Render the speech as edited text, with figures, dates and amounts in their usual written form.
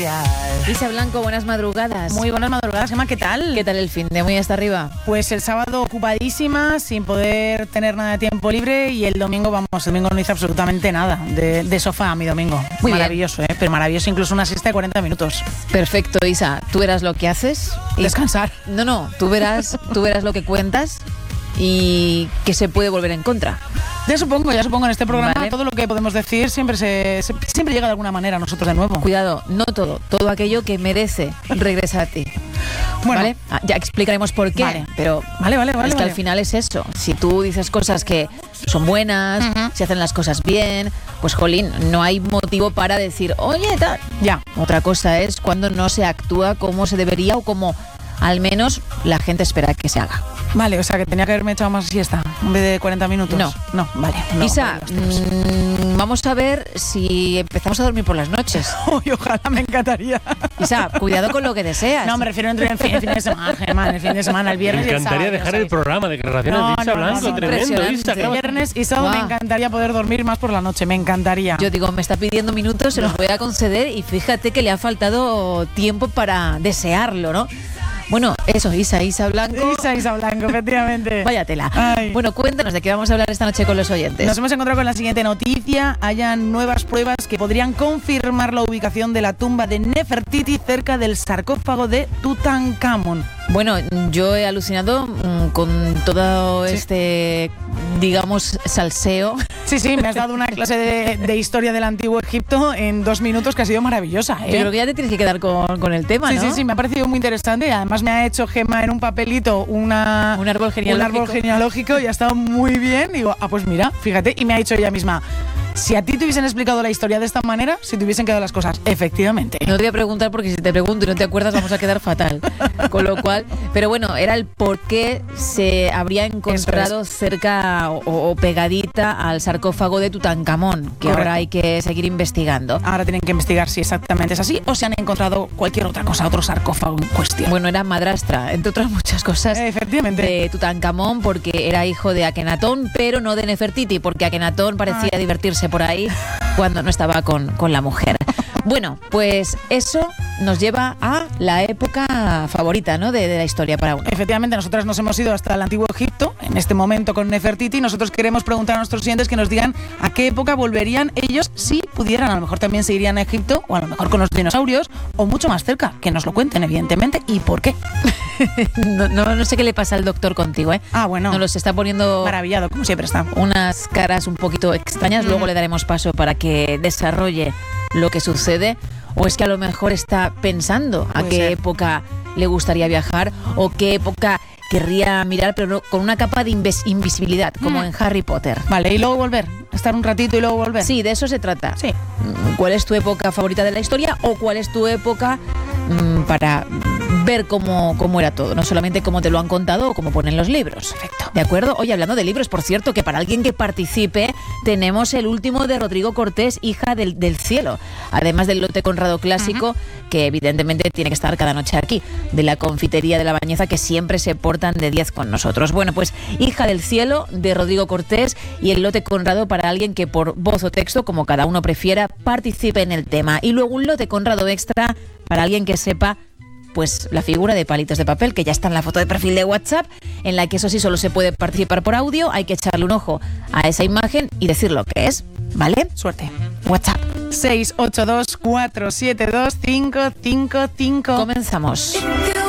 Isa Blanco, buenas madrugadas. Muy buenas madrugadas, Gemma, ¿qué tal? ¿Qué tal el fin de muy hasta arriba? Pues el sábado ocupadísima, sin poder tener nada de tiempo libre, y el domingo no hice absolutamente nada de sofá a mi domingo. Muy maravilloso, pero maravilloso, incluso una siesta de 40 minutos. Perfecto, Isa, tú verás lo que haces. Descansar. No, tú verás lo que cuentas y que se puede volver en contra. Ya supongo en este programa, vale. Todo lo que podemos decir siempre llega de alguna manera a nosotros de nuevo. Cuidado, no todo aquello que merece regresa a ti. Bueno, ¿vale? Ya explicaremos por qué, vale. pero Vale, es que al final es eso. Si tú dices cosas que son buenas, si hacen las cosas bien, pues jolín, no hay motivo para decir, oye, tal. Ya. Otra cosa es cuando no se actúa como se debería o como al menos la gente espera que se haga. Vale, o sea que tenía que haberme echado más siesta en vez de 40 minutos. No, vale. No, Isa, vamos a ver si empezamos a dormir por las noches. Ojalá, me encantaría. Isa, cuidado con lo que deseas. No, me refiero en el fin de semana, Gemma, el fin de semana, el viernes. Me encantaría y el sábado, dejar el programa de declaraciones de Isa Blanco, tremendo, Isa. El viernes y sábado me encantaría poder dormir más por la noche, me encantaría. Yo digo, me está pidiendo minutos, se los voy a conceder y fíjate que le ha faltado tiempo para desearlo, ¿no? Bueno, eso, Isa Blanco. Isa Blanco, efectivamente. Váyatela. Ay. Bueno, cuéntanos de qué vamos a hablar esta noche con los oyentes. Nos hemos encontrado con la siguiente noticia. Hayan nuevas pruebas que podrían confirmar la ubicación de la tumba de Nefertiti cerca del sarcófago de Tutankamón. Bueno, yo he alucinado con todo este, digamos, salseo. Sí, me has dado una clase de historia del Antiguo Egipto en 2 minutos que ha sido maravillosa, ¿eh? Yo creo que ya te tienes que quedar con el tema, ¿no? Sí, me ha parecido muy interesante. Además me ha hecho Gemma en un papelito un árbol genealógico y ha estado muy bien. Y digo, pues mira, fíjate, y me ha dicho ella misma, si a ti te hubiesen explicado la historia de esta manera, si te hubiesen quedado las cosas, efectivamente. No te voy a preguntar porque si te pregunto y no te acuerdas vamos a quedar fatal. Con lo cual, pero bueno, era el por qué se habría encontrado cerca o pegadita al sarcófago de Tutankamón, que Correcto. ahora hay que seguir investigando. Ahora tienen que investigar si exactamente es así o si han encontrado cualquier otra cosa, otro sarcófago en cuestión. Bueno, era madrastra, entre otras muchas cosas, efectivamente, de Tutankamón, porque era hijo de Akenatón, pero no de Nefertiti, porque Akenatón parecía divertirse por ahí cuando no estaba con la mujer. Bueno, pues eso nos lleva a la época favorita, ¿no? de la historia para uno. Efectivamente, nosotras nos hemos ido hasta el Antiguo Egipto, en este momento con Nefertiti, y nosotros queremos preguntar a nuestros oyentes que nos digan a qué época volverían ellos si pudieran. A lo mejor también se irían a Egipto, o a lo mejor con los dinosaurios, o mucho más cerca, que nos lo cuenten, evidentemente, y por qué. No sé qué le pasa al doctor contigo, ¿eh? Bueno. Nos los está poniendo maravillado, como siempre está. Unas caras un poquito extrañas, luego le daremos paso para que desarrolle lo que sucede, o es que a lo mejor está pensando a qué época le gustaría viajar o qué época querría mirar, pero no, con una capa de invisibilidad, como en Harry Potter. Vale, y luego volver, estar un ratito y luego volver. Sí, de eso se trata. Sí. ¿Cuál es tu época favorita de la historia o cuál es tu época para ver cómo era todo? No solamente cómo te lo han contado o cómo ponen los libros. Perfecto. ¿De acuerdo? Oye, hablando de libros, por cierto, que para alguien que participe, tenemos el último de Rodrigo Cortés, Hija del cielo. Además del lote Conrado clásico, que evidentemente tiene que estar cada noche aquí, de la confitería de La Bañeza, que siempre se portan de 10 con nosotros. Bueno, pues Hija del cielo, de Rodrigo Cortés, y el lote Conrado para alguien que por voz o texto, como cada uno prefiera, participe en el tema. Y luego un lote Conrado extra para alguien que sepa pues la figura de Palitos de Papel, que ya está en la foto de perfil de WhatsApp, en la que eso sí solo se puede participar por audio. Hay que echarle un ojo a esa imagen y decir lo que es, ¿vale? Suerte. WhatsApp 682 472 555. Comenzamos.